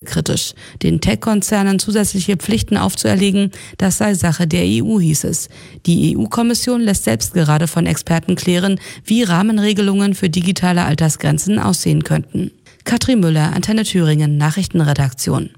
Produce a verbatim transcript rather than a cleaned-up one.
kritisch. Den Tech-Konzernen zusätzliche Pflichten aufzuerlegen, das sei Sache der E U, hieß es. Die E U-Kommission lässt selbst gerade von Experten klären, wie Rahmenregelungen für digitale Altersgrenzen aussehen könnten. Katrin Müller, Antenne Thüringen, Nachrichtenredaktion.